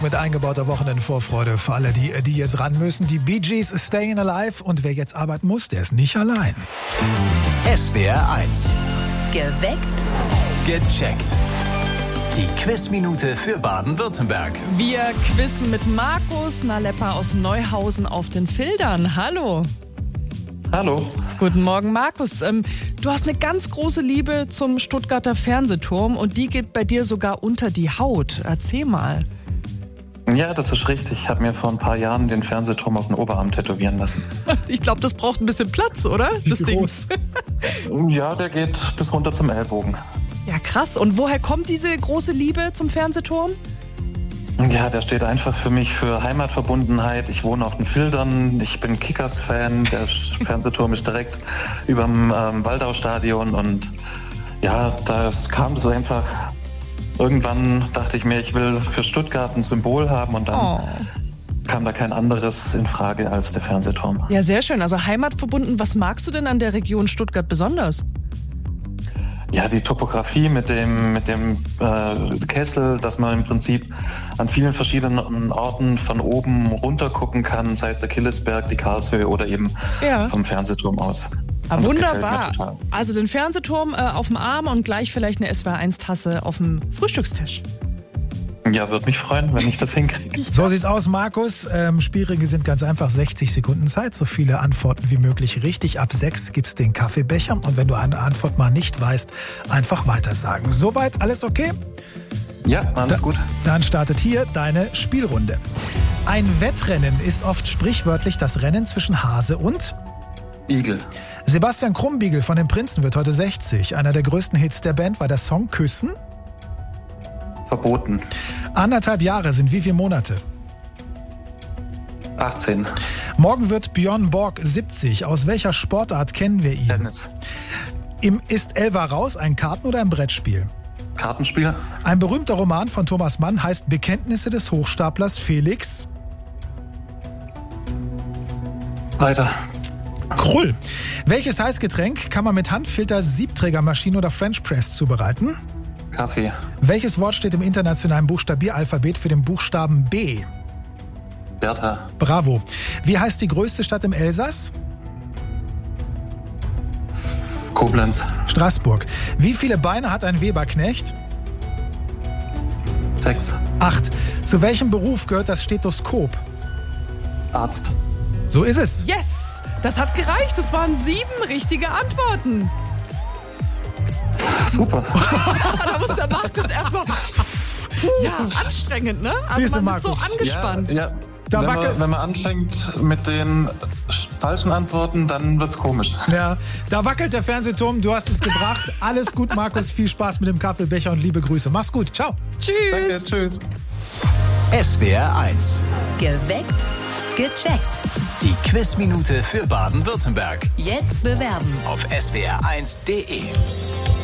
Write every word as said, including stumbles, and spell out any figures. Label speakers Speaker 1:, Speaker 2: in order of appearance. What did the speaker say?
Speaker 1: Mit eingebauter Wochenendvorfreude für alle, die, die jetzt ran müssen. Die Bee Gees Staying Alive. Und wer jetzt arbeiten muss, der ist nicht allein.
Speaker 2: S W R eins.
Speaker 3: Geweckt.
Speaker 2: Gecheckt. Die Quizminute für Baden-Württemberg.
Speaker 4: Wir quizzen mit Markus Nalepa aus Neuhausen auf den Fildern. Hallo.
Speaker 5: Hallo.
Speaker 4: Guten Morgen, Markus. Ähm, du hast eine ganz große Liebe zum Stuttgarter Fernsehturm und die geht bei dir sogar unter die Haut. Erzähl mal.
Speaker 5: Ja, das ist richtig. Ich habe mir vor ein paar Jahren den Fernsehturm auf den Oberarm tätowieren lassen.
Speaker 4: Ich glaube, das braucht ein bisschen Platz, oder? Das Ding.
Speaker 5: Ja, der geht bis runter zum Ellbogen.
Speaker 4: Ja, krass. Und woher kommt diese große Liebe zum Fernsehturm?
Speaker 5: Ja, der steht einfach für mich für Heimatverbundenheit. Ich wohne auf den Fildern. Ich bin Kickers-Fan. Der Fernsehturm ist direkt überm ähm, Waldau-Stadion. Und ja, das kam so einfach. Irgendwann dachte ich mir, ich will für Stuttgart ein Symbol haben. Und dann
Speaker 4: Oh.
Speaker 5: kam da kein anderes in Frage als der Fernsehturm.
Speaker 4: Ja, sehr schön. Also heimatverbunden. Was magst du denn an der Region Stuttgart besonders?
Speaker 5: Ja, die Topografie mit dem, mit dem äh, Kessel, dass man im Prinzip an vielen verschiedenen Orten von oben runter gucken kann, sei es der Killesberg, die Karlshöhe oder eben
Speaker 4: Ja.
Speaker 5: vom Fernsehturm aus.
Speaker 4: Ah,
Speaker 5: Und das gefällt mir
Speaker 4: wunderbar.
Speaker 5: total.
Speaker 4: Also den Fernsehturm äh, auf dem Arm und gleich vielleicht eine S W R eins Tasse auf dem Frühstückstisch.
Speaker 5: Ja, würde mich freuen, wenn ich das hinkriege.
Speaker 1: So sieht's aus, Markus. Ähm, Spielregeln sind ganz einfach. sechzig Sekunden Zeit, so viele Antworten wie möglich richtig. Ab sechs gibt's den Kaffeebecher. Und wenn du eine Antwort mal nicht weißt, einfach weitersagen. Soweit alles okay?
Speaker 5: Ja, alles
Speaker 1: Da-
Speaker 5: gut.
Speaker 1: Dann startet hier deine Spielrunde. Ein Wettrennen ist oft sprichwörtlich das Rennen zwischen Hase und...
Speaker 5: Igel.
Speaker 1: Sebastian Krumbiegel von den Prinzen wird heute sechzig. Einer der größten Hits der Band war der Song Küssen.
Speaker 5: Verboten.
Speaker 1: Anderthalb Jahre sind wie viele Monate?
Speaker 5: achtzehn.
Speaker 1: Morgen wird Björn Borg siebzig. Aus welcher Sportart kennen wir ihn?
Speaker 5: Tennis.
Speaker 1: Im Ist Elva raus ein Karten- oder ein Brettspiel?
Speaker 5: Kartenspiel.
Speaker 1: Ein berühmter Roman von Thomas Mann heißt Bekenntnisse des Hochstaplers Felix
Speaker 5: Weiter.
Speaker 1: Krull. Welches Heißgetränk kann man mit Handfilter, Siebträgermaschine oder French Press zubereiten?
Speaker 5: Kaffee.
Speaker 1: Welches Wort steht im internationalen Buchstabieralphabet für den Buchstaben B?
Speaker 5: Bertha.
Speaker 1: Bravo. Wie heißt die größte Stadt im Elsass?
Speaker 5: Koblenz.
Speaker 1: Straßburg. Wie viele Beine hat ein Weberknecht?
Speaker 5: Sechs.
Speaker 1: Acht. Zu welchem Beruf gehört das Stethoskop?
Speaker 5: Arzt.
Speaker 1: So ist es.
Speaker 4: Yes! Das hat gereicht. Das waren sieben richtige Antworten.
Speaker 5: Super.
Speaker 4: Da muss der Markus erstmal... Ja, anstrengend, ne? Also
Speaker 1: Siehste,
Speaker 4: man ist so
Speaker 1: Markus.
Speaker 4: angespannt.
Speaker 5: Ja, ja.
Speaker 1: Da
Speaker 5: wenn,
Speaker 1: wackelt-
Speaker 5: man, wenn man anfängt mit den falschen Antworten, dann wird's komisch.
Speaker 1: Ja, da wackelt der Fernsehturm. Du hast es gebracht. Alles gut, Markus. Viel Spaß mit dem Kaffeebecher und liebe Grüße. Mach's gut. Ciao.
Speaker 4: Tschüss.
Speaker 5: Danke, tschüss.
Speaker 2: S W R eins.
Speaker 3: Geweckt. Gecheckt.
Speaker 2: Die Quizminute für Baden-Württemberg.
Speaker 3: Jetzt bewerben.
Speaker 2: Auf S W R eins Punkt D E.